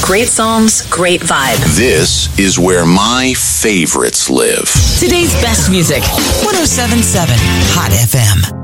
Great songs, great vibe. This is where my favorites live. Today's best music, 107.7 Hot FM.